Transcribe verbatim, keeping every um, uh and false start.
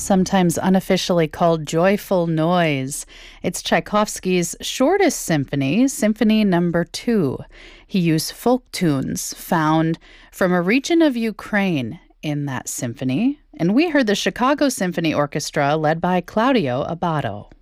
sometimes unofficially called Joyful Noise. It's Tchaikovsky's shortest symphony, Symphony Number Two. He used folk tunes found from a region of Ukraine in that symphony, and we heard the Chicago Symphony Orchestra led by Claudio Abbado.